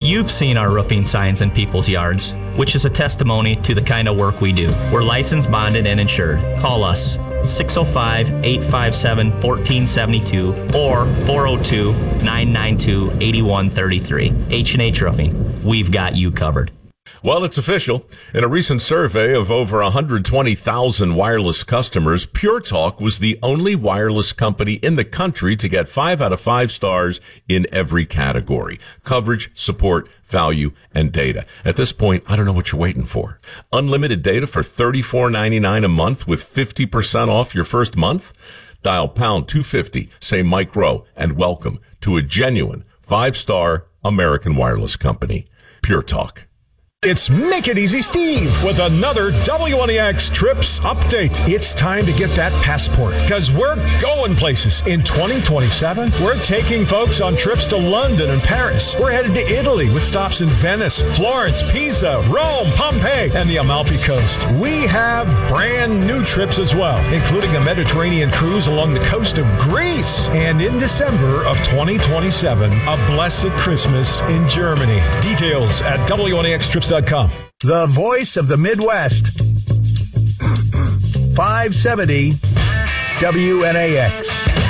You've seen our roofing signs in people's yards, which is a testimony to the kind of work we do. We're licensed, bonded, and insured. Call us 605-857-1472 or 402-992-8133. H&H Roofing. We've got you covered. Well, it's official. In a recent survey of over 120,000 wireless customers, Pure Talk was the only wireless company in the country to get 5 out of 5 stars in every category: coverage, support, value, and data. At this point, I don't know what you're waiting for. Unlimited data for $34.99 a month with 50% off your first month? Dial pound 250, say Mike Rowe, and welcome to a genuine 5-star American wireless company. Pure Talk. It's Make It Easy Steve with another WNEX Trips update. It's time to get that passport because we're going places. In 2027, we're taking folks on trips to London and Paris. We're headed to Italy with stops in Venice, Florence, Pisa, Rome, Pompeii, and the Amalfi Coast. We have brand new trips as well, including a Mediterranean cruise along the coast of Greece. And in December of 2027, a blessed Christmas in Germany. Details at WNEXTrips.com. The voice of the Midwest. 570 WNAX.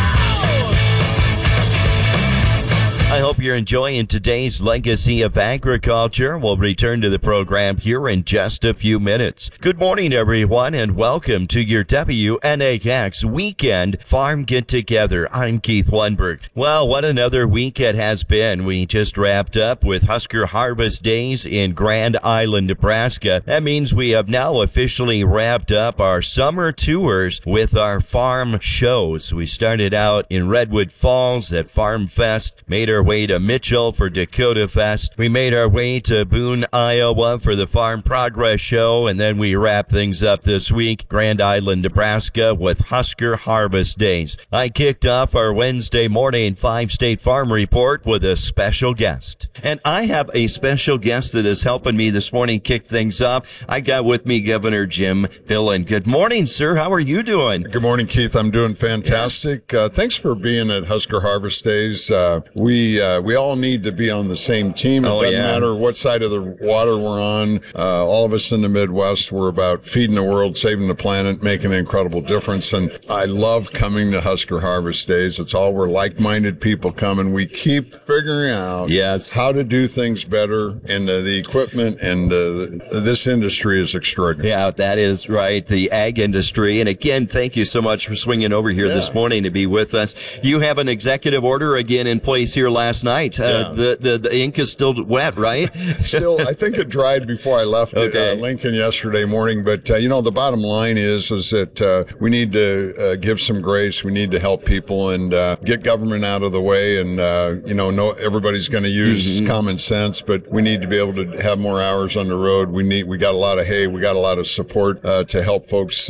I hope you're enjoying today's Legacy of Agriculture. We'll return to the program here in just a few minutes. Good morning, everyone, and welcome to your WNAX Weekend Farm Get-Together. I'm Keith Lundberg. Well, what another week it has been. We just wrapped up with Husker Harvest Days in Grand Island, Nebraska. That means we have now officially wrapped up our summer tours with our farm shows. We started out in Redwood Falls at Farm Fest, made our way to Mitchell for Dakota Fest. We made our way to Boone, Iowa for the Farm Progress Show, and then we wrap things up this week, Grand Island, Nebraska, with Husker Harvest Days. I kicked off our Wednesday morning 5-State Farm Report with a special guest. And I have a special guest that is helping me this morning kick things off. I got with me Governor Jim Pillen. Good morning, sir. How are you doing? Good morning, Keith. I'm doing fantastic. Thanks for being at Husker Harvest Days. We all need to be on the same team. It doesn't matter what side of the water we're on. All of us in the Midwest, we're about feeding the world, saving the planet, making an incredible difference. And I love coming to Husker Harvest Days. It's all where like-minded people come, and we keep figuring out how to do things better. And the equipment and this industry is extraordinary. Yeah, that is right. The ag industry. And again, thank you so much for swinging over here this morning to be with us. You have an executive order again in place here last night. The ink is still wet, right? Still, I think it dried before I left Lincoln yesterday morning. But, the bottom line is that we need to give some grace. We need to help people and get government out of the way. And, no, everybody's going to use common sense, but we need to be able to have more hours on the road. We got a lot of hay. We got a lot of support to help folks.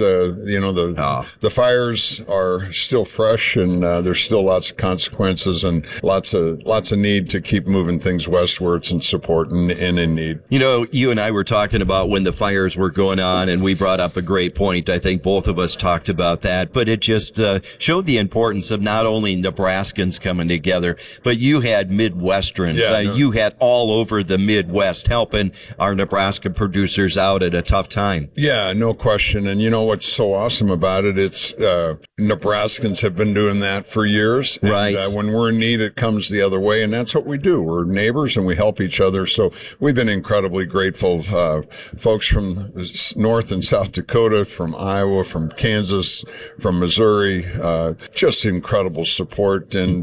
The fires are still fresh, and there's still lots of consequences and lots of need to keep moving things westwards and support and in need. You and I were talking about when the fires were going on, and we brought up a great point. I think both of us talked about that, but it just showed the importance of not only Nebraskans coming together, but you had Midwesterns. You had all over the Midwest helping our Nebraska producers out at a tough time. Yeah, no question. And what's so awesome about it? It's Nebraskans have been doing that for years. Right. And, when we're in need, it comes the other way, and that's what we do. We're neighbors and we help each other. So we've been incredibly grateful. Folks from North and South Dakota, from Iowa, from Kansas, from Missouri, just incredible support. And,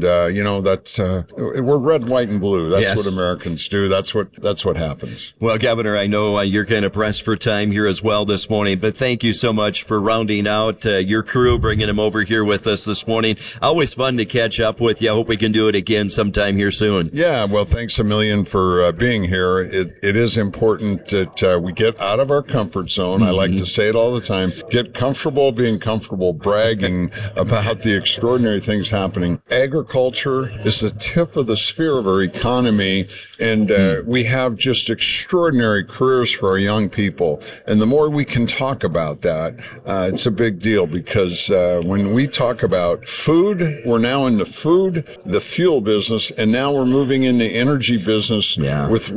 we're red, white, and blue. That's what Americans do. That's what happens. Well, Governor, I know you're kind of pressed for time here as well this morning, but thank you so much for rounding out your crew, bringing them over here with us this morning. Always fun to catch up with you. I hope we can do it again sometime here soon. Yeah, well, thanks a million for being here. It is important that we get out of our comfort zone. I like to say it all the time. Get comfortable being comfortable, bragging about the extraordinary things happening. Agriculture is the tip of the sphere of our economy, and we have just extraordinary careers for our young people. And the more we can talk about that, it's a big deal, because when we talk about food, we're now in the fuel business, and now we're moving in the energy business with